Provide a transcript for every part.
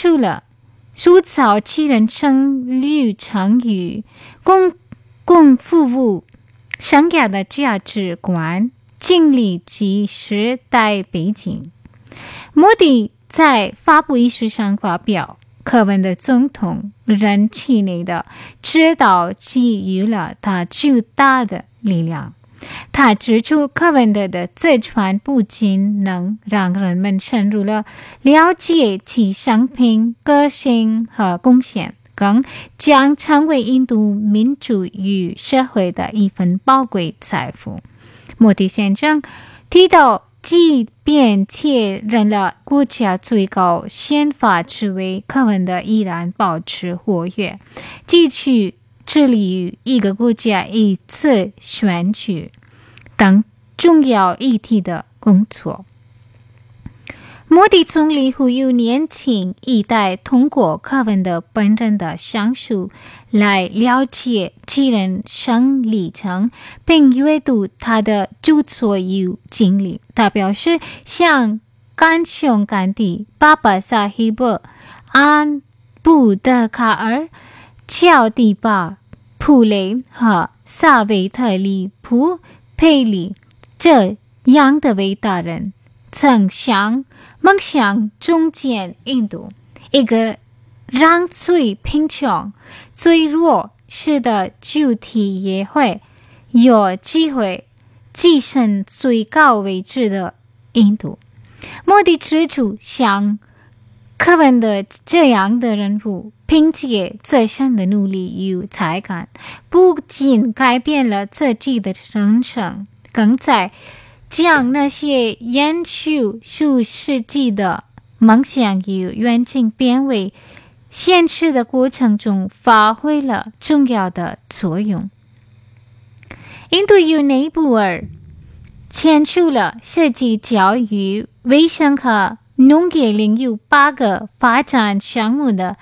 出了塑造其人生旅程与公共服务生涯的价值观，建立及时代背景。莫迪在发布仪式上发表，柯文的总统任期内的指导给予了他巨大的力量。他指出，柯文哲的自传不仅能让人们深入了解其生平、个性和贡献，更将成为印度民主与社会的一份宝贵财富。莫迪先生提到，即便确认了国家最高宪法职位，柯文哲依然保持活跃，继续致力于一个国家一次选举等重要议题的工作。莫迪总理呼吁年轻一代通过柯文哲本人的讲述来了解其人生历程，并阅读他的著作与经历。他表示，像甘琼甘地、巴巴萨希伯、安布德卡尔、乔迪巴、普雷和萨维特里普佩里这样的伟大人，曾梦想重建印度，一个让最贫穷、最弱势的主体也会有机会跻身最高位置的印度。莫迪指出，像柯文哲这样的人物，凭借自身的努力与才干，不仅改变了自己的人生，更在将那些延续数世纪的梦想与愿景变为现实的过程中发挥了重要的作用。印度与尼泊尔签署了涉及教育、卫生和农业领域8个发展项目的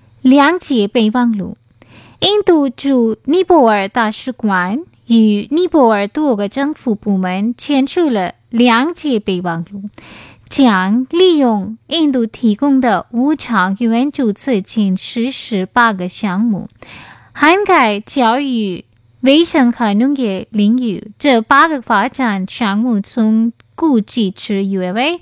2届备忘录。印度驻尼泊尔大使馆与尼泊尔多个政府部门签署了2届备忘录，将利用印度提供的无偿援助资金实施8个项目，涵盖教育、卫生和农业领域。这8个发展项目从估计值约为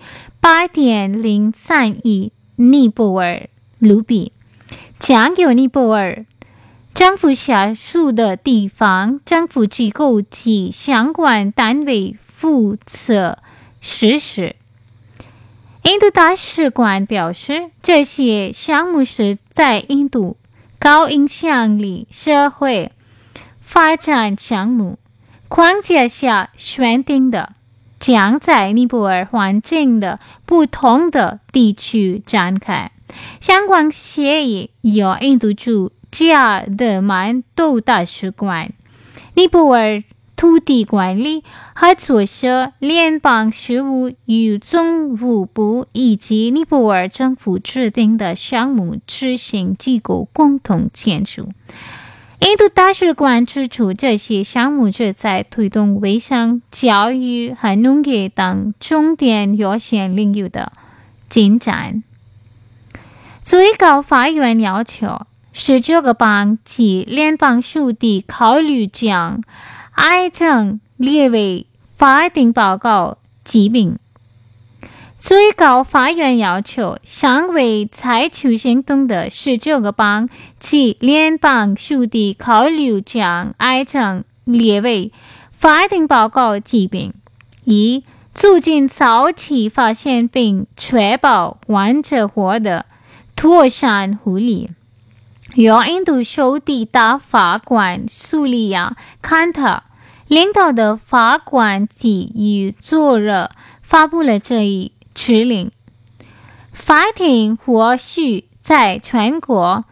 8.03 亿尼泊尔卢比，将由尼泊尔政府下属的地方政府机构及相关单位负责实施。印度大使馆表示，这些项目是在印度高影响力社会发展项目框架下选定的，将在尼泊尔环境的不同的地区展开。相关协议由印度驻加德满都大使馆、尼泊尔土地管理合作社、联邦事务与总务部以及尼泊尔政府制定的项目执行机构共同签署。印度大使馆指出，这些项目旨在推动卫生、教育和农业等重点优先领域的进展。最高法院要求19个邦及联邦属地考虑将癌症列为法定报告疾病。最高法院要求尚未采取行动的19个邦及联邦属地考虑将癌症列为法定报告疾病，以促进早期发现并确保患者获得妥善护理。由印度首席大法官苏利亚·坎特领导的法官级于昨日发布了这一指令。法庭或许在全国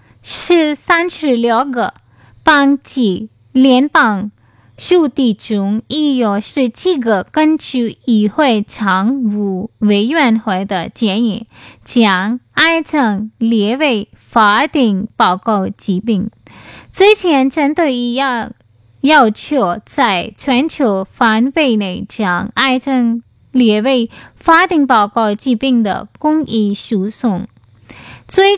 36个邦及联邦属地中，已有17个根据议会常务委员会的建议，将癌症列为法定报告疾病。之前针对要求在全球范围内将癌症列为法定报告疾病的公益诉讼，最